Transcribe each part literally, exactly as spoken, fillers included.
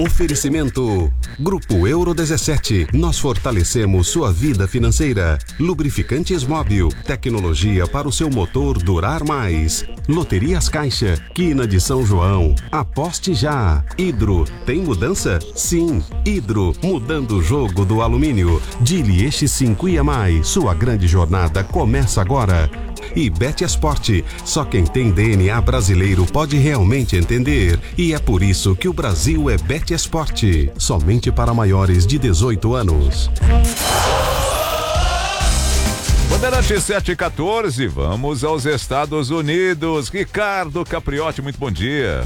Oferecimento Grupo Euro dezessete. Nós fortalecemos sua vida financeira. Lubrificantes Móbil. Tecnologia para o seu motor durar mais. Loterias Caixa. Quina de São João. Aposte já. Hidro. Tem mudança? Sim. Hidro. Mudando o jogo do alumínio. Dili Eixi cinco I A Mais. Sua grande jornada começa agora. E Bet Esporte. Só quem tem D N A brasileiro pode realmente entender. E é por isso que o Brasil é Bet Esporte. Somente para maiores de dezoito anos. Bandeirante sete e quatorze, vamos aos Estados Unidos. Ricardo Capriotti, muito bom dia.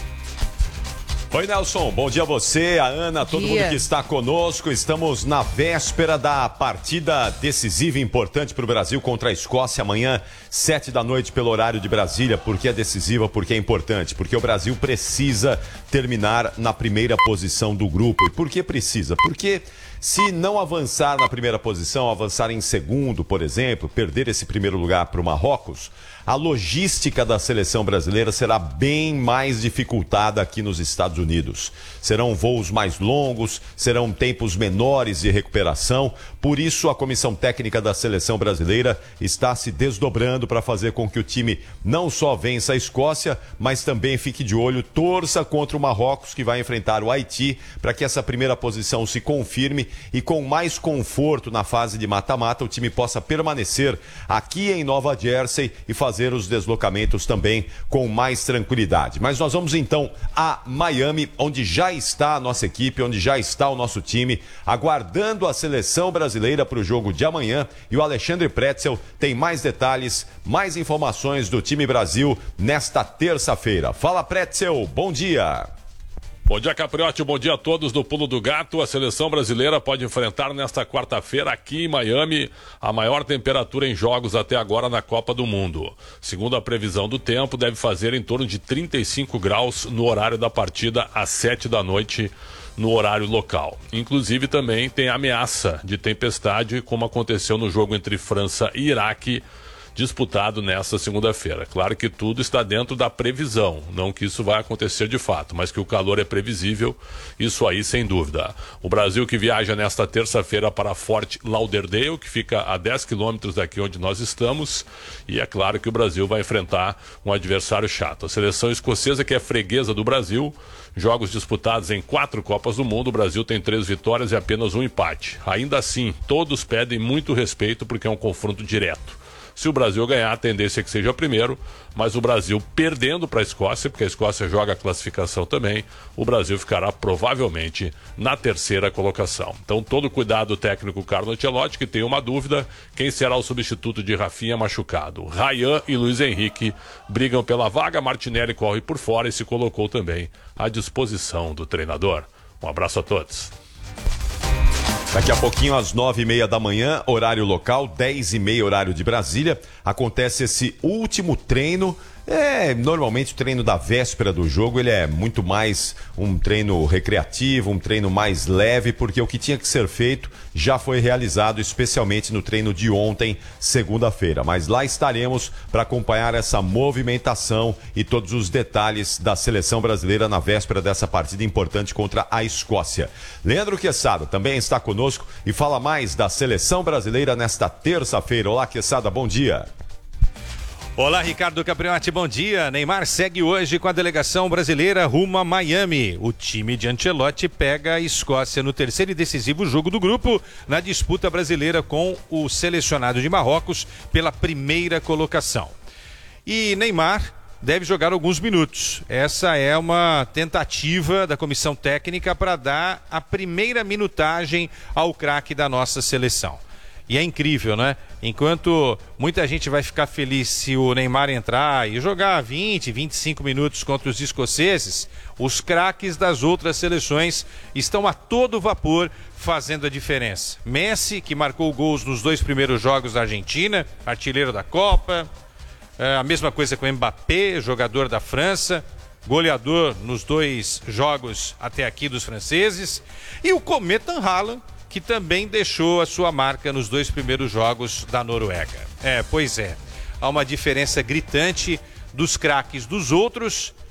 Oi, Nelson, bom dia a você, a Ana, todo dia. Mundo que está conosco. Estamos na véspera da partida decisiva e importante para o Brasil contra a Escócia amanhã, sete da noite pelo horário de Brasília. Por que é decisiva? Porque é importante, porque o Brasil precisa terminar na primeira posição do grupo. E por que precisa? Porque se não avançar na primeira posição, avançar em segundo, por exemplo, perder esse primeiro lugar para o Marrocos, a logística da seleção brasileira será bem mais dificultada aqui nos Estados Unidos. Serão voos mais longos, serão tempos menores de recuperação. Por isso, a comissão técnica da seleção brasileira está se desdobrando para fazer com que o time não só vença a Escócia, mas também fique de olho, torça contra o Marrocos, que vai enfrentar o Haiti, para que essa primeira posição se confirme e com mais conforto na fase de mata-mata o time possa permanecer aqui em Nova Jersey e fazer os deslocamentos também com mais tranquilidade. Mas nós vamos então a Miami, onde já está a nossa equipe, onde já está o nosso time, aguardando a seleção brasileira para o jogo de amanhã. E o Alexandre Pretzel tem mais detalhes, mais informações do time Brasil nesta terça-feira. Fala, Pretzel, bom dia! Bom dia, Capriotti, bom dia a todos do Pulo do Gato. A seleção brasileira pode enfrentar nesta quarta-feira aqui em Miami a maior temperatura em jogos até agora na Copa do Mundo. Segundo a previsão do tempo, deve fazer em torno de trinta e cinco graus no horário da partida às sete da noite no horário local. Inclusive também tem ameaça de tempestade, como aconteceu no jogo entre França e Iraque, disputado nesta segunda-feira. Claro que tudo está dentro da previsão, não que isso vai acontecer de fato, mas que o calor é previsível, isso aí sem dúvida. O Brasil que viaja nesta terça-feira para Fort Lauderdale, que fica a dez quilômetros daqui onde nós estamos, e é claro que o Brasil vai enfrentar um adversário chato. A seleção escocesa, que é freguesa do Brasil, jogos disputados em quatro Copas do Mundo, o Brasil tem três vitórias e apenas um empate. Ainda assim, todos pedem muito respeito porque é um confronto direto. Se o Brasil ganhar, a tendência é que seja o primeiro, mas o Brasil perdendo para a Escócia, porque a Escócia joga a classificação também, o Brasil ficará provavelmente na terceira colocação. Então, todo cuidado técnico Carlo Ancelotti, que tem uma dúvida, quem será o substituto de Rafinha machucado? Ryan e Luiz Henrique brigam pela vaga, Martinelli corre por fora e se colocou também à disposição do treinador. Um abraço a todos. Daqui a pouquinho, às nove e meia da manhã, horário local, dez e meia, horário de Brasília, acontece esse último treino. É, normalmente o treino da véspera do jogo, ele é muito mais um treino recreativo, um treino mais leve, porque o que tinha que ser feito já foi realizado, especialmente no treino de ontem, segunda-feira. Mas lá estaremos para acompanhar essa movimentação e todos os detalhes da seleção brasileira na véspera dessa partida importante contra a Escócia. Leandro Quezada também está conosco e fala mais da seleção brasileira nesta terça-feira. Olá, Quezada, bom dia. Olá, Ricardo Capriotti, bom dia. Neymar segue hoje com a delegação brasileira rumo a Miami. O time de Ancelotti pega a Escócia no terceiro e decisivo jogo do grupo, na disputa brasileira com o selecionado de Marrocos pela primeira colocação. E Neymar deve jogar alguns minutos. Essa é uma tentativa da comissão técnica para dar a primeira minutagem ao craque da nossa seleção. E é incrível, né? Enquanto muita gente vai ficar feliz se o Neymar entrar e jogar vinte, vinte e cinco minutos contra os escoceses, os craques das outras seleções estão a todo vapor fazendo a diferença. Messi, que marcou gols nos dois primeiros jogos da Argentina, artilheiro da Copa. É a mesma coisa com o Mbappé, jogador da França, goleador nos dois jogos até aqui dos franceses. E o Cometa Haaland, que também deixou a sua marca nos dois primeiros jogos da Noruega. É, pois é, há uma diferença gritante dos craques dos outros